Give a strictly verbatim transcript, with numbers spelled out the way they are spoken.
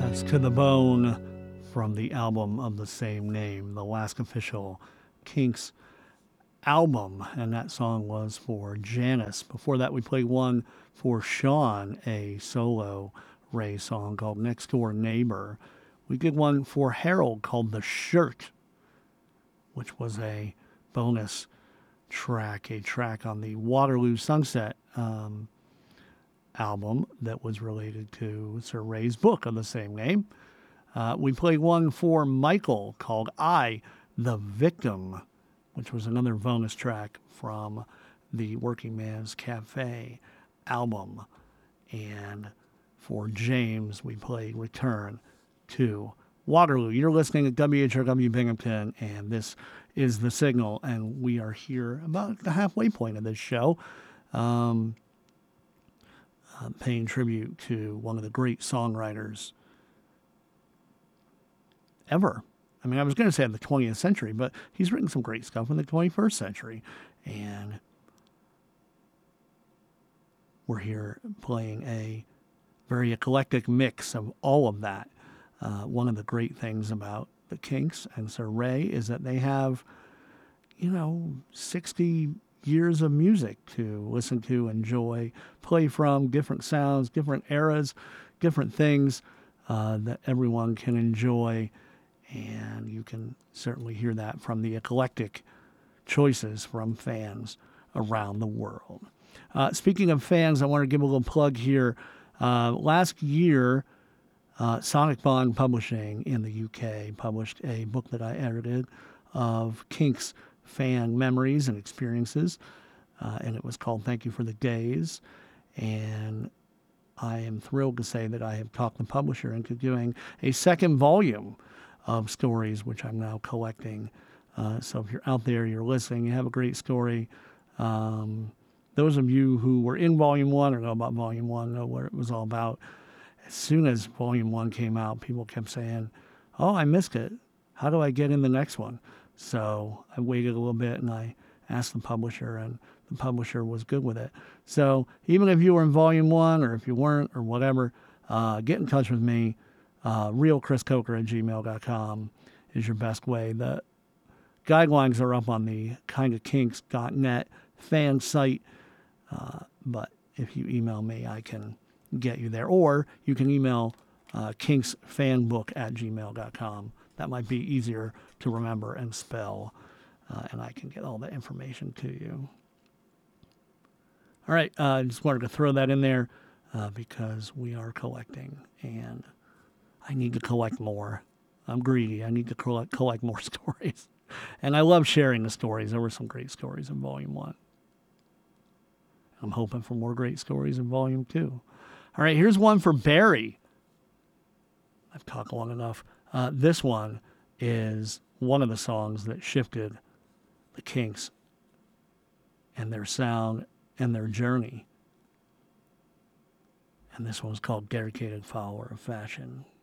That's To the Bone from the album of the same name, the last official Kinks album. And that song was for Janice. Before that, we played one for Sean, a solo Ray song called Next Door Neighbor. We did one for Harold called The Shirt, which was a bonus track, a track on the Waterloo Sunset um, album that was related to Sir Ray's book of the same name. Uh, we played one for Michael called I, the Victim, which was another bonus track from the Working Man's Cafe album. And for James, we played Return to Waterloo. You're listening to W H R W Binghamton, and this is The Signal, and we are here about the halfway point of this show. Um, Uh, paying tribute to one of the great songwriters ever. I mean, I was going to say in the twentieth century, but he's written some great stuff in the twenty-first century. And we're here playing a very eclectic mix of all of that. Uh, one of the great things about the Kinks and Sir Ray is that they have, you know, sixty years of music to listen to, enjoy, play from, different sounds, different eras, different things uh, that everyone can enjoy. And you can certainly hear that from the eclectic choices from fans around the world. Uh, speaking of fans, I want to give a little plug here. Uh, last year, uh, Sonic Bond Publishing in the U K published a book that I edited of Kinks fan memories and experiences, uh, and it was called Thank You for the Days. And I am thrilled to say that I have talked the publisher into doing a second volume of stories, which I'm now collecting. Uh, so if you're out there, you're listening, you have a great story. Um, those of you who were in volume one or know about volume one know what it was all about. As soon as volume one came out, people kept saying, oh, I missed it. How do I get in the next one? So I waited a little bit and I asked the publisher, and the publisher was good with it. So even if you were in volume one or if you weren't or whatever, uh, get in touch with me. Uh, real chris coker at gmail dot com is your best way. The guidelines are up on the kind of kinks dot net fan site. Uh, but if you email me, I can get you there. Or you can email uh, kinksfanbook at gmail dot com. That might be easier to remember and spell, uh, and I can get all that information to you. All right, I uh, just wanted to throw that in there uh, because we are collecting, and I need to collect more. I'm greedy. I need to collect, collect more stories. And I love sharing the stories. There were some great stories in Volume one. I'm hoping for more great stories in Volume two. All right, here's one for Barry. I've talked long enough. Uh, this one is one of the songs that shifted the Kinks and their sound and their journey. And this one's called Dedicated Follower of Fashion.